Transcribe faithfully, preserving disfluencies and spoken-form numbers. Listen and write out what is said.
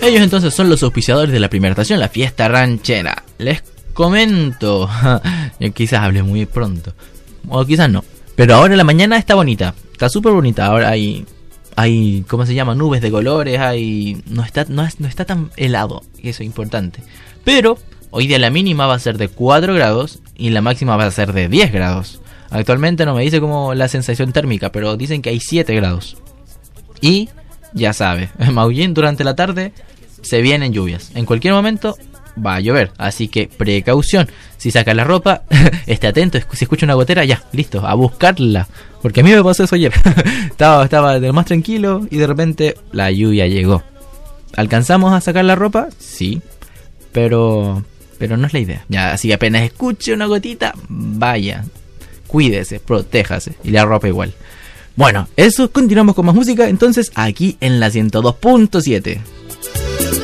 Ellos entonces son los auspiciadores de la primera estación, la fiesta ranchera. Les comento, yo quizás hable muy pronto, o quizás no, pero ahora la mañana está bonita, está súper bonita. Ahora hay, hay, ¿cómo se llama? Nubes de colores, hay, no está, no, es, no está tan helado, y eso es importante. Pero hoy día la mínima va a ser de cuatro grados y la máxima va a ser de diez grados. Actualmente no me dice como la sensación térmica, pero dicen que hay siete grados. Y ya sabe, Maullín durante la tarde se vienen lluvias. En cualquier momento va a llover, así que precaución. Si saca la ropa, esté atento. Si escucha una gotera, ya, listo, a buscarla. Porque a mí me pasó eso ayer. estaba, estaba de lo más tranquilo y de repente la lluvia llegó. ¿Alcanzamos a sacar la ropa? Sí, pero pero no es la idea. Ya, así que apenas escuche una gotita, vaya, cuídese, protéjase. Y la ropa igual. Bueno, eso, continuamos con más música entonces aquí en la ciento dos punto siete.